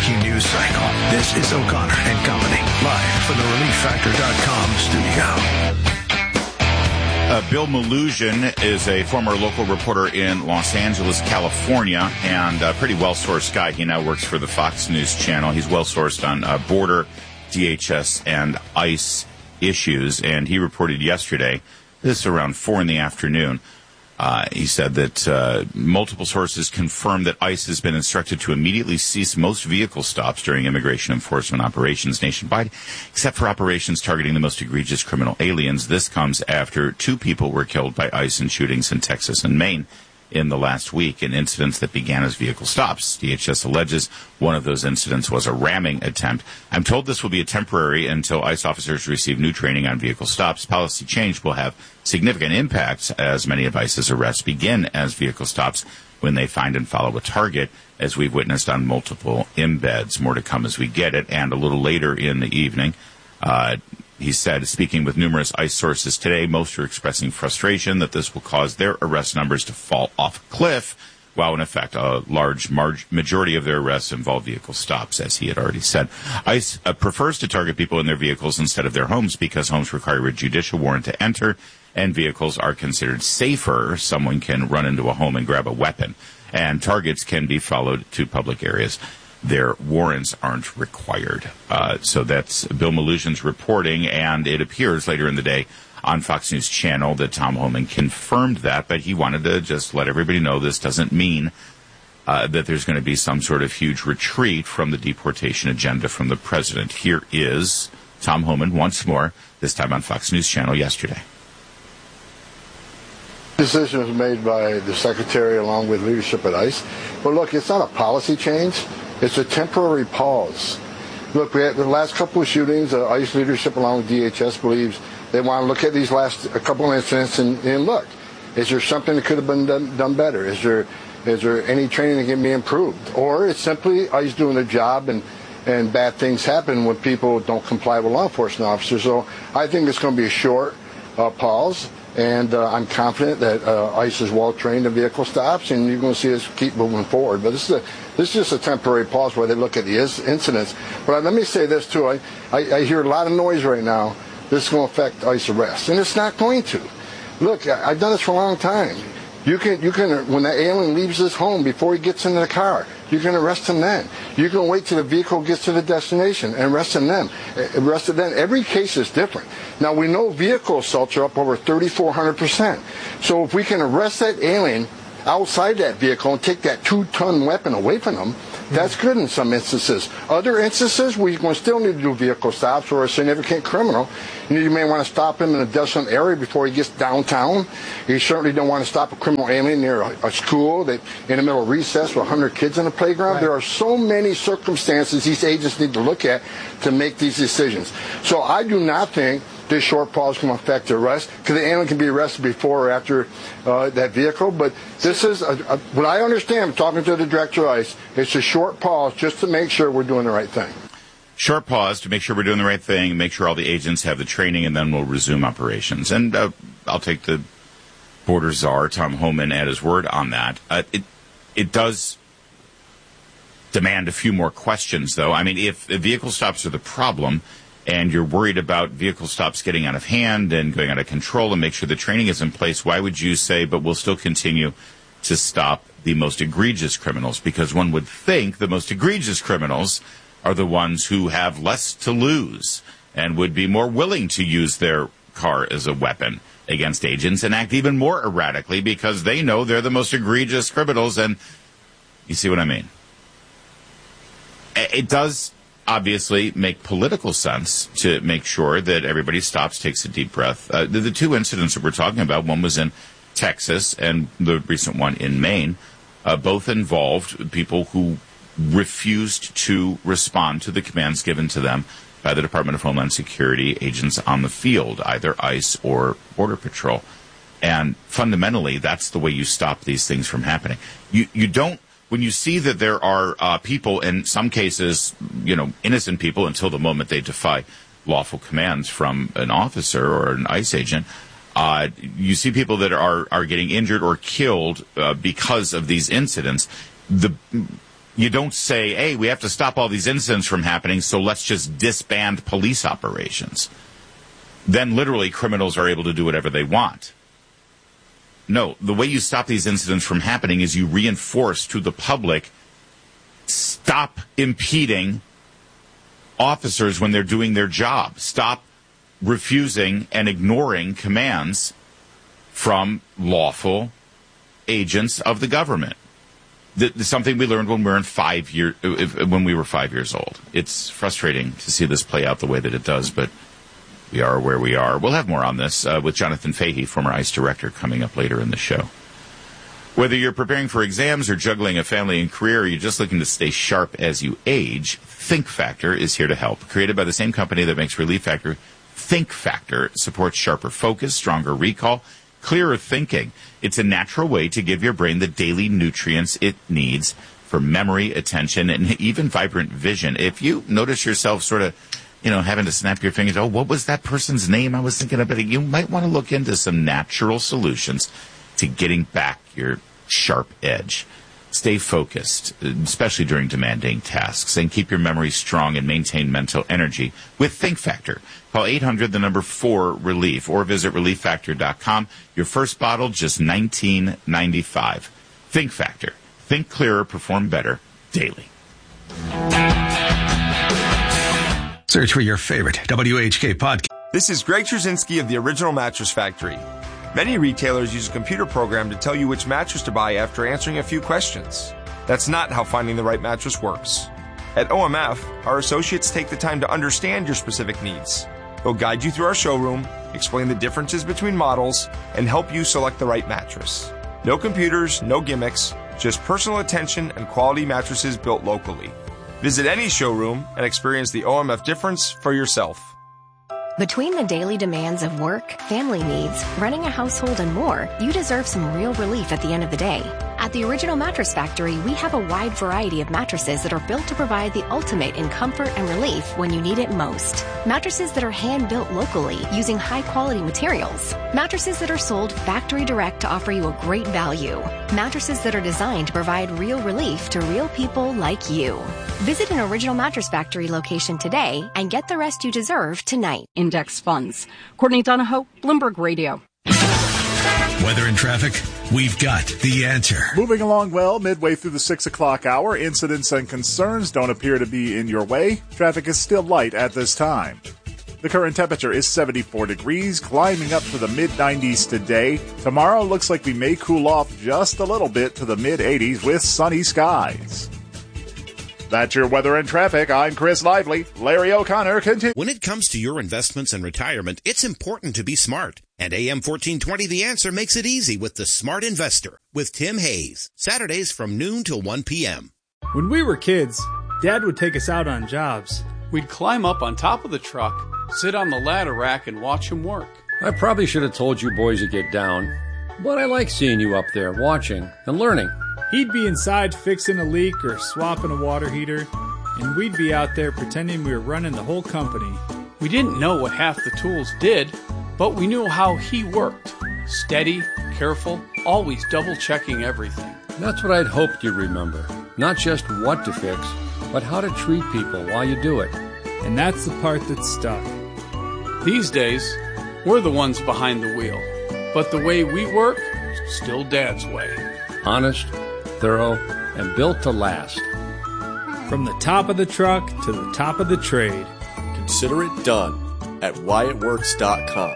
breaking news cycle. This is O'Connor and Company, live from the ReliefFactor.com studio. Bill Melugin is a former local reporter in Los Angeles, California, and a pretty well-sourced guy. He now works for the Fox News channel. He's well-sourced on border, DHS, and ICE issues, and he reported yesterday, this around 4 in the afternoon, he said that multiple sources confirmed that ICE has been instructed to immediately cease most vehicle stops during immigration enforcement operations nationwide, except for operations targeting the most egregious criminal aliens. This comes after 2 people were killed by ICE in shootings in Texas and Maine in the last week, in incidents that began as vehicle stops. DHS alleges one of those incidents was a ramming attempt. I'm told this will be temporary until ICE officers receive new training on vehicle stops. Policy change will have significant impacts as many of ICE's arrests begin as vehicle stops when they find and follow a target, as we've witnessed on multiple embeds. More to come as we get it. And a little later in the evening, he said, speaking with numerous ICE sources today, most are expressing frustration that this will cause their arrest numbers to fall off a cliff, while in effect a large majority of their arrests involve vehicle stops, as he had already said. ICE prefers to target people in their vehicles instead of their homes because homes require a judicial warrant to enter, and vehicles are considered safer. Someone can run into a home and grab a weapon, and targets can be followed to public areas. Their warrants aren't required. So that's Bill Melugin's reporting, and it appears later in the day on Fox News Channel that Tom Homan confirmed that, but he wanted to just let everybody know this doesn't mean that there's going to be some sort of huge retreat from the deportation agenda from the president. Here is Tom Homan once more, this time on Fox News Channel yesterday. Decision was made by the secretary along with leadership at ICE. But look, it's not a policy change. It's a temporary pause. Look, we had the last couple of shootings. ICE leadership along with DHS believes they want to look at these last couple of incidents and look, is there something that could have been done better? Is there any training that can be improved? Or it's simply ICE doing their job and bad things happen when people don't comply with law enforcement officers. So I think it's going to be a short pause. And I'm confident that ICE is well-trained in vehicle stops, and you're going to see us keep moving forward. But this is just a temporary pause where they look at the incidents. But let me say this, too. I hear a lot of noise right now. This is going to affect ICE arrests, and it's not going to. Look, I've done this for a long time. You can when that alien leaves his home before he gets into the car, you can arrest him then. You can wait till the vehicle gets to the destination and arrest him then. Every case is different. Now, we know vehicle assaults are up over 3,400%. So if we can arrest that alien outside that vehicle and take that 2-ton weapon away from them, that's good in some instances. Other instances, we're going to still need to do vehicle stops for a significant criminal. You may want to stop him in a desolate area before he gets downtown. You certainly don't want to stop a criminal alien near a school that in the middle of recess with 100 kids in the playground. Right. There are so many circumstances these agents need to look at to make these decisions. So I do not think this short pause can affect the arrest, because the alien can be arrested before or after that vehicle. But this is, what I understand, talking to the director of ICE, it's a short pause just to make sure we're doing the right thing. Short pause to make sure we're doing the right thing, make sure all the agents have the training, and then we'll resume operations. And I'll take the border czar, Tom Homan, at his word on that. It does demand a few more questions, though. I mean, if vehicle stops are the problem, and you're worried about vehicle stops getting out of hand and going out of control, and make sure the training is in place, why would you say, but we'll still continue to stop the most egregious criminals? Because one would think the most egregious criminals are the ones who have less to lose and would be more willing to use their car as a weapon against agents and act even more erratically because they know they're the most egregious criminals. And you see what I mean? It does obviously make political sense to make sure that everybody stops, takes a deep breath. The 2 incidents that we're talking about, one was in Texas and the recent one in Maine, both involved people who refused to respond to the commands given to them by the Department of Homeland Security agents on the field, either ICE or Border Patrol. And fundamentally, that's the way you stop these things from happening. You don't, when you see that there are people, in some cases, innocent people until the moment they defy lawful commands from an officer or an ICE agent, you see people that are getting injured or killed because of these incidents. You don't say, hey, we have to stop all these incidents from happening, so let's just disband police operations. Then literally criminals are able to do whatever they want. No, the way you stop these incidents from happening is you reinforce to the public, stop impeding officers when they're doing their job. Stop refusing and ignoring commands from lawful agents of the government. Something we learned when we were 5 years old. It's frustrating to see this play out the way that it does, but we are where we are. We'll have more on this with Jonathan Fahey, former ICE director, coming up later in the show. Whether you're preparing for exams or juggling a family and career, or you're just looking to stay sharp as you age, Think Factor is here to help. Created by the same company that makes Relief Factor, Think Factor supports sharper focus, stronger recall, clearer thinking. It's a natural way to give your brain the daily nutrients it needs for memory, attention, and even vibrant vision. If you notice yourself sort of, having to snap your fingers, oh, what was that person's name I was thinking about? You might want to look into some natural solutions to getting back your sharp edge. Stay focused, especially during demanding tasks, and keep your memory strong and maintain mental energy with Think Factor. Call 800-4-RELIEF or visit ReliefFactor.com. Your first bottle, just $19.95. Think Factor. Think clearer, perform better daily. Search for your favorite WHK podcast. This is Greg Trzynski of the Original Mattress Factory. Many retailers use a computer program to tell you which mattress to buy after answering a few questions. That's not how finding the right mattress works. At OMF, our associates take the time to understand your specific needs. They'll guide you through our showroom, explain the differences between models, and help you select the right mattress. No computers, no gimmicks, just personal attention and quality mattresses built locally. Visit any showroom and experience the OMF difference for yourself. Between the daily demands of work, family needs, running a household, and more, you deserve some real relief at the end of the day. At the Original Mattress Factory, we have a wide variety of mattresses that are built to provide the ultimate in comfort and relief when you need it most. Mattresses that are hand-built locally using high-quality materials. Mattresses that are sold factory direct to offer you a great value. Mattresses that are designed to provide real relief to real people like you. Visit an Original Mattress Factory location today and get the rest you deserve tonight. Index funds. Courtney Donahoe, Bloomberg Radio. Weather and traffic, we've got the answer. Moving along well, midway through the 6 o'clock hour, incidents and concerns don't appear to be in your way. Traffic is still light at this time. The current temperature is 74 degrees, climbing up to the mid-90s today. Tomorrow looks like we may cool off just a little bit to the mid-80s with sunny skies. That's your weather and traffic. I'm Chris Lively. Larry O'Connor continues. When it comes to your investments and retirement, it's important to be smart. And AM 1420 The Answer makes it easy with The Smart Investor with Tim Hayes. Saturdays from noon till 1 p.m. When we were kids, Dad would take us out on jobs. We'd climb up on top of the truck, sit on the ladder rack, and watch him work. I probably should have told you boys to get down, but I like seeing you up there watching and learning. He'd be inside fixing a leak or swapping a water heater, and we'd be out there pretending we were running the whole company. We didn't know what half the tools did, but we knew how he worked. Steady, careful, always double-checking everything. That's what I'd hoped you'd remember. Not just what to fix, but how to treat people while you do it. And that's the part that stuck. These days, we're the ones behind the wheel. But the way we work, still Dad's way. Honest, thorough, and built to last. From the top of the truck to the top of the trade. Consider it done at WyattWorks.com.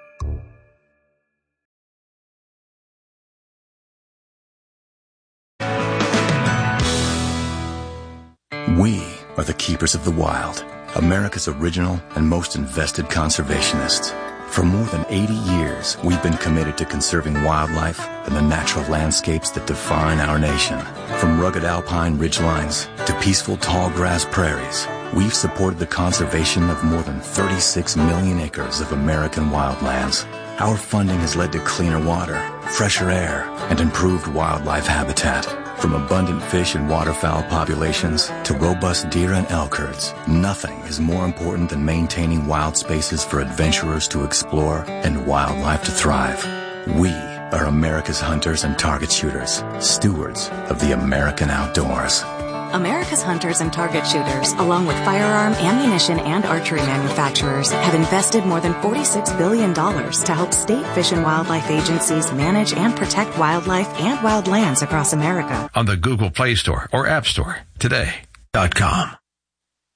We are the keepers of the wild, America's original and most invested conservationists. For more than 80 years, we've been committed to conserving wildlife and the natural landscapes that define our nation. From rugged alpine ridgelines to peaceful tall grass prairies, we've supported the conservation of more than 36 million acres of American wildlands. Our funding has led to cleaner water, fresher air, and improved wildlife habitat. From abundant fish and waterfowl populations to robust deer and elk herds, nothing is more important than maintaining wild spaces for adventurers to explore and wildlife to thrive. We are America's hunters and target shooters, stewards of the American outdoors. America's hunters and target shooters, along with firearm, ammunition, and archery manufacturers, have invested more than $46 billion to help state fish and wildlife agencies manage and protect wildlife and wildlands across America. On the Google Play Store or App Store today.com.